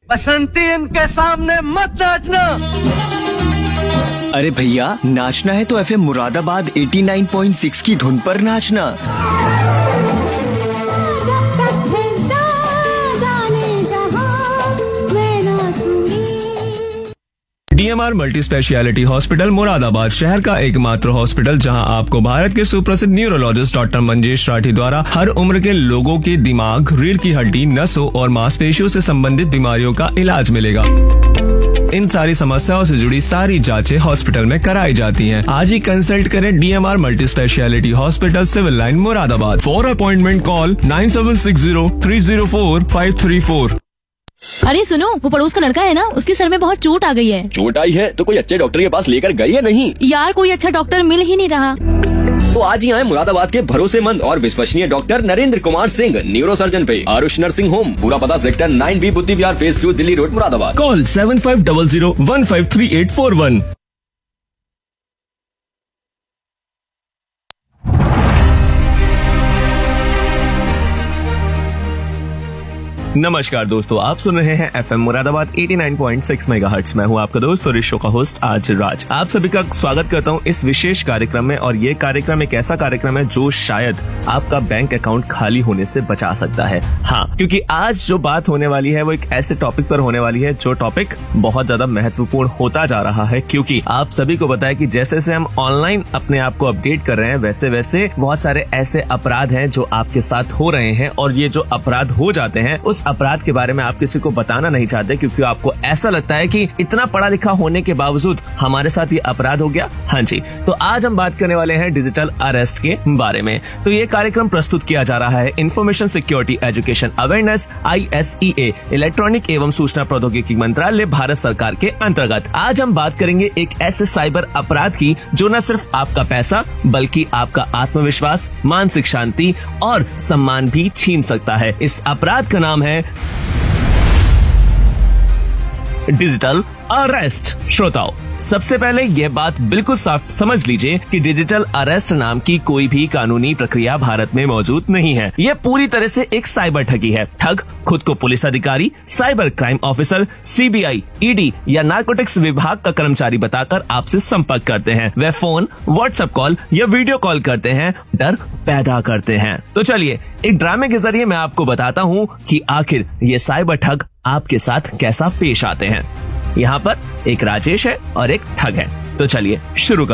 बसंती इनके सामने मत नाचना। अरे भैया, नाचना है तो FM मुरादाबाद 89.6 की धुन पर नाचना। DMR multi speciality hospital Moradabad शहर का एकमात्र हॉस्पिटल जहां आपको भारत के सुप्रसिद्ध न्यूरोलॉजिस्ट डॉक्टर मंजेश राठी द्वारा हर उम्र के लोगों के दिमाग, रीढ़ की हड्डी, नसों और मांसपेशियों से संबंधित बीमारियों का इलाज मिलेगा। इन सारी समस्याओं से जुड़ी सारी जांचें हॉस्पिटल में कराई जाती हैं। आज ही कंसल्ट करें DMR multi speciality hospital, civil line Moradabad. For appointment call 9760304534। अरे सुनो, वो पड़ोस का लड़का है ना, उसके सर में बहुत चोट आ गई है। चोट आई है तो कोई अच्छे डॉक्टर के पास लेकर गए या नहीं? यार, कोई अच्छा डॉक्टर मिल ही नहीं रहा। तो आज ही आए मुरादाबाद के भरोसेमंद और विश्वसनीय doctor Narendra Kumar Singh, neuro surgeon पे आरुष नर्सिंग होम। पूरा पता सेक्टर 9B बुद्धि विहार phase 2 Delhi road Moradabad. Call 7500153841। नमस्कार दोस्तों, आप सुन रहे हैं FM मुरादाबाद 89.6 मेगाहर्ट्ज। मैं हूं आपका दोस्त और इस शो का होस्ट आज राज। आप सभी का स्वागत करता हूं इस विशेष कार्यक्रम में। और ये कार्यक्रम एक ऐसा कार्यक्रम है जो शायद आपका बैंक अकाउंट खाली होने से बचा सकता है। हाँ, क्योंकि आज जो बात होने वाली है वो एक ऐसे टॉपिक पर होने वाली है जो टॉपिक बहुत ज्यादा महत्वपूर्ण होता जा रहा है। क्योंकि आप सभी को पता है कि जैसे जैसे हम ऑनलाइन अपने आप को अपडेट कर रहे हैं, वैसे वैसे बहुत सारे ऐसे अपराध हैं जो आपके साथ हो रहे हैं। और ये जो अपराध हो जाते हैं, उस अपराध के बारे में आप किसी को बताना नहीं चाहते, क्योंकि आपको ऐसा लगता है कि इतना पढ़ा लिखा होने के बावजूद हमारे साथ ये अपराध हो गया। हाँ जी, तो आज हम बात करने वाले हैं डिजिटल अरेस्ट के बारे में। तो ये कार्यक्रम प्रस्तुत किया जा रहा है information security education awareness ISEA, electronic एवं सूचना प्रौद्योगिकी मंत्रालय, भारत सरकार के अंतर्गत। आज हम बात करेंगे एक ऐसे साइबर अपराध की जो न सिर्फ आपका पैसा बल्कि आपका आत्मविश्वास, मानसिक शांति और सम्मान भी छीन सकता है। इस अपराध का नाम है डिजिटल अरेस्ट। श्रोताओ, सबसे पहले यह बात बिल्कुल साफ समझ लीजिए कि डिजिटल अरेस्ट नाम की कोई भी कानूनी प्रक्रिया भारत में मौजूद नहीं है। यह पूरी तरह से एक साइबर ठगी है। ठग खुद को पुलिस अधिकारी, cyber crime officer, CBI, ED या नार्कोटिक्स विभाग का कर्मचारी बताकर आपसे संपर्क करते हैं। वे फोन, व्हाट्सएप कॉल या वीडियो कॉल करते हैं, डर पैदा करते हैं। तो चलिए एक ड्रामे के जरिए मैं आपको बताता हूँ कि आखिर ये साइबर ठग आपके साथ कैसा पेश आते हैं। यहाँ पर एक राजेश है और एक ठग है। तो चलिए शुरू